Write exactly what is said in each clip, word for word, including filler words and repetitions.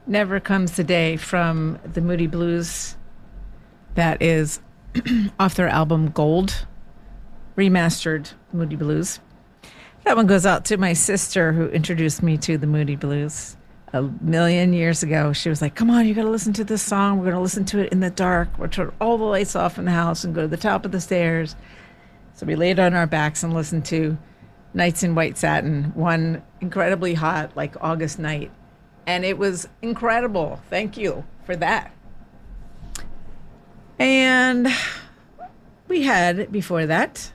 Never Comes the Day from the Moody Blues. That is off their album Gold, remastered Moody Blues. That one goes out to my sister who introduced me to the Moody Blues a million years ago. She was like, come on, you got to listen to this song. We're going to listen to it in the dark. We'll turn all the lights off in the house and go to the top of the stairs. So we laid on our backs and listened to Nights in White Satin, one incredibly hot, like August night. And it was incredible. Thank you for that. And we had, before that,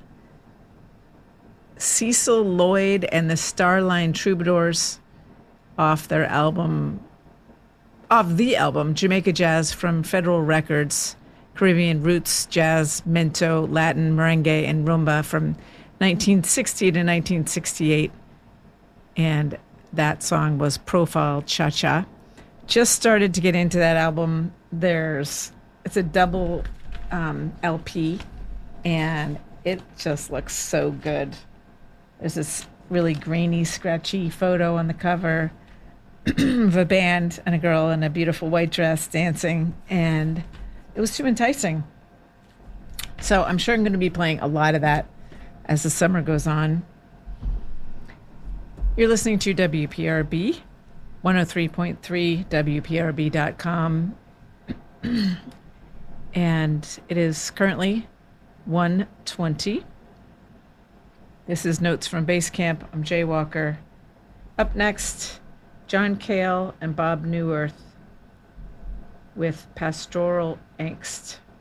Cecil Lloyd and the Starline Troubadours off their album, off the album, Jamaica Jazz from Federal Records, Caribbean Roots, Jazz, Mento, Latin, Merengue, and Rumba from nineteen sixty to nineteen sixty-eight. And that song was Profile Cha-Cha. Just started to get into that album. There's, it's a double um, L P, and it just looks so good. There's this really grainy, scratchy photo on the cover of a band and a girl in a beautiful white dress dancing, and it was too enticing. So I'm sure I'm going to be playing a lot of that as the summer goes on. You're listening to W P R B, one oh three point three, W P R B dot com, and it is currently one twenty. This is Notes from Base Camp. I'm Jay Walker. Up next, John Cale and Bob Neuwirth with Pastoral Angst.